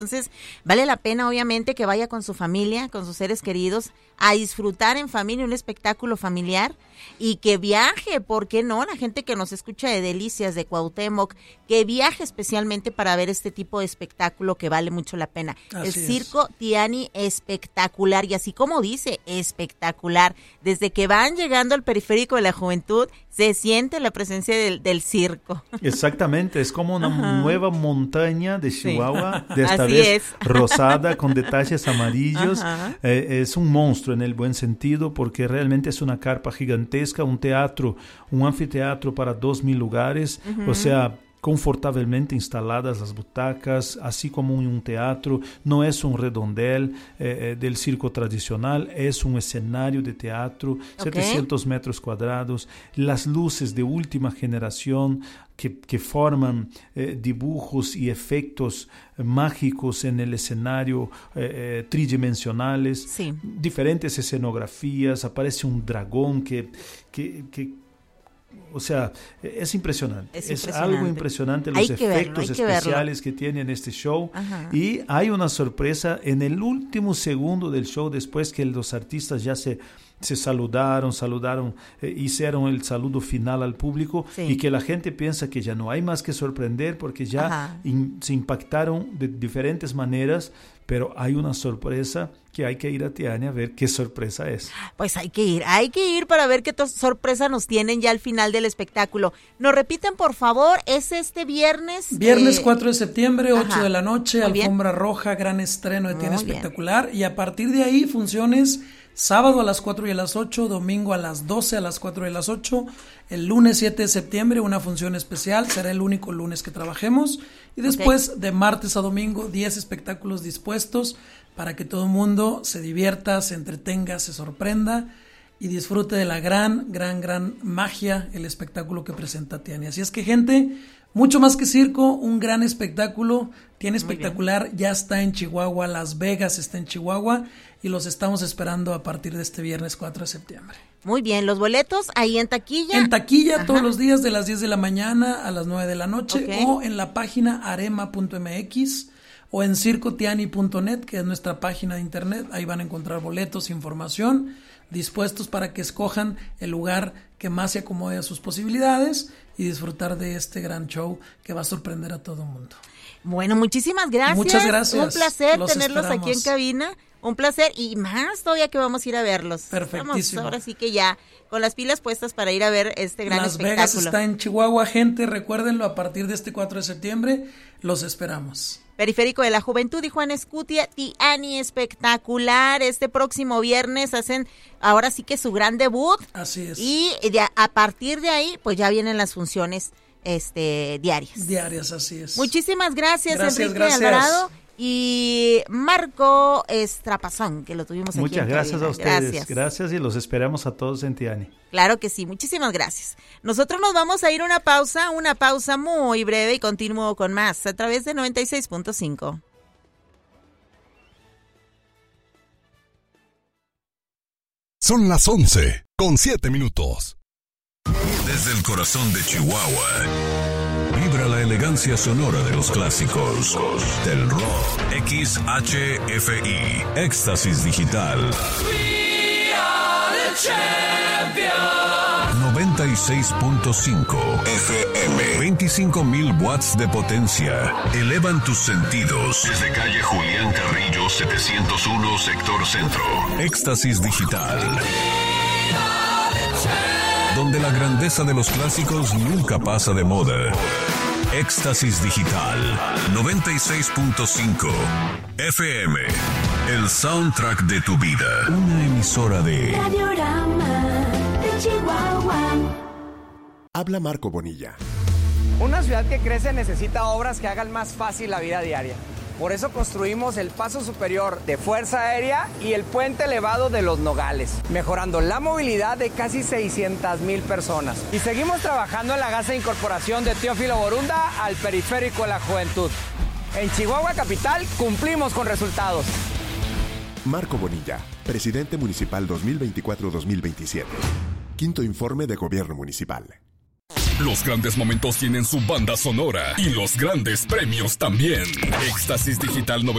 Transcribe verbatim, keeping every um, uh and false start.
Entonces, vale la pena, obviamente, que vaya con su familia, con sus seres queridos, a disfrutar en familia un espectáculo familiar y que viaje, ¿por qué no? La gente que nos escucha de Delicias, de Cuauhtémoc, que viaje especialmente para ver este tipo de espectáculo que vale mucho la pena. Así El Circo es. Tiani, espectacular, y así como dice, espectacular. Desde que van llegando al periférico de la juventud, se siente la presencia del, del circo. Exactamente, es como una Ajá. nueva montaña de Chihuahua, sí. de esta Así vez es. rosada con detalles amarillos. Eh, es un monstruo en el buen sentido porque realmente es una carpa gigantesca, un teatro, un anfiteatro para dos mil lugares, uh-huh. o sea, confortablemente instaladas las butacas, así como en un teatro. No es un redondel eh, del circo tradicional, es un escenario de teatro, okay. setecientos metros cuadrados, las luces de última generación que, que forman eh, dibujos y efectos eh, mágicos en el escenario eh, eh, tridimensionales, sí. diferentes escenografías, aparece un dragón que... que, que O sea, es impresionante. Es, es impresionante. algo impresionante los hay que efectos verlo, que especiales verlo. que tiene en este show. Ajá. Y hay una sorpresa en el último segundo del show, después que los artistas ya se, se saludaron, saludaron, eh, hicieron el saludo final al público, sí. y que la gente piensa que ya no hay más que sorprender porque ya in, se impactaron de diferentes maneras, pero hay una sorpresa que hay que ir a Tiani a ver qué sorpresa es. Pues hay que ir, hay que ir para ver qué to- sorpresa nos tienen ya al final del espectáculo. ¿Nos repiten, por favor? ¿Es este viernes? Viernes eh... cuatro de septiembre, ocho Ajá. de la noche, Muy alfombra bien. roja, gran estreno de Tiani Muy espectacular. bien. Y a partir de ahí, funciones sábado a las cuatro y a las ocho, domingo a las doce, a las cuatro y a las ocho. El lunes siete de septiembre, una función especial, será el único lunes que trabajemos. Y después, okay. de martes a domingo, diez espectáculos dispuestos para que todo el mundo se divierta, se entretenga, se sorprenda y disfrute de la gran, gran, gran magia, el espectáculo que presenta Tiani. Así es que, gente, mucho más que circo, un gran espectáculo. Tiani espectacular, ya está en Chihuahua, Las Vegas está en Chihuahua y los estamos esperando a partir de este viernes cuatro de septiembre. Muy bien, los boletos ahí en taquilla. En taquilla, Ajá. todos los días de las diez de la mañana a las nueve de la noche, okay. o en la página arema punto m x o en circo tiani punto net, que es nuestra página de internet. Ahí van a encontrar boletos, información, dispuestos para que escojan el lugar que más se acomode a sus posibilidades y disfrutar de este gran show que va a sorprender a todo el mundo. Bueno, muchísimas gracias. Muchas gracias. Un placer Los tenerlos esperamos. aquí en cabina. Un placer y más todavía que vamos a ir a verlos. Perfectísimo. Estamos ahora sí que ya con las pilas puestas para ir a ver este gran Las espectáculo. Vegas está en Chihuahua, gente, recuérdenlo, a partir de este cuatro de septiembre los esperamos. Periférico de la Juventud y Juan Escutia, Tiani espectacular. Este próximo viernes hacen ahora sí que su gran debut. Así es. Y de, a partir de ahí, pues ya vienen las funciones este diarias. Diarias, así es. Muchísimas gracias, gracias Enrique gracias. Alvarado. Y Marco Estrapazón, que lo tuvimos aquí. Muchas en gracias cabina. a ustedes. Gracias. Gracias y los esperamos a todos en Tiani. Claro que sí, muchísimas gracias. Nosotros nos vamos a ir a una pausa, una pausa muy breve y continúo con más a través de noventa y seis punto cinco. Son las once con siete minutos. Desde el corazón de Chihuahua, vibra la elegancia sonora de los clásicos del rock. X H F I, Éxtasis Digital. We are the champions. noventa y seis punto cinco F M. veinticinco mil watts de potencia. Elevan tus sentidos. Desde calle Julián Carrillo, setecientos uno, sector centro. Éxtasis Digital. Donde la grandeza de los clásicos nunca pasa de moda. Éxtasis Digital, noventa y seis punto cinco F M. El soundtrack de tu vida. Una emisora de Radiorama de Chihuahua. Habla Marco Bonilla. Una ciudad que crece necesita obras que hagan más fácil la vida diaria. Por eso construimos el paso superior de Fuerza Aérea y el puente elevado de Los Nogales, mejorando la movilidad de casi seiscientas mil personas. Y seguimos trabajando en la gasa de incorporación de Teófilo Borunda al Periférico de la Juventud. En Chihuahua Capital cumplimos con resultados. Marco Bonilla, presidente municipal dos mil veinticuatro a dos mil veintisiete. Quinto informe de gobierno municipal. Los grandes momentos tienen su banda sonora y los grandes premios también. Éxtasis Digital